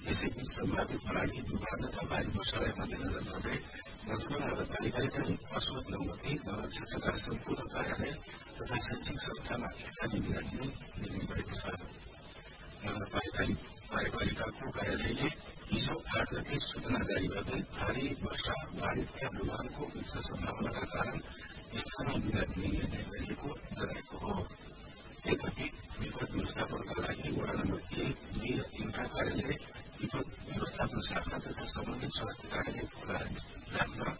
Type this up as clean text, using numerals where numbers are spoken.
यसैबीच सम्भावित प्रणाली विवाद तथा भारी वर्षालाई मध्यनजर गर्दै मधुबन नगरपालिकाले चाहिँ अशोक नगमती नगर क्षेत्रका सम्पूर्ण कार्यालय तथा शैक्षिक संस्थामा स्थानीय निगरानी निर्णय गरेको छ। नगरपालिकाको कार्यालयले हिजो 8 गते सूचना जारी गर्दै भारी वर्षा वाणिज्य विभागको उच्च सम्भावनाका कारण स्थानीय निगरानी निर्णय गरिएको जनाएको हो। यद्यपि विपद व्यवस्थापनका लागि वडा नम्बर 1, 2 र 3 का कार्यालय विपद व्यवस्थापन शाखा तथा सम्बन्धित स्वास्थ्य कार्यालय खुला राख्न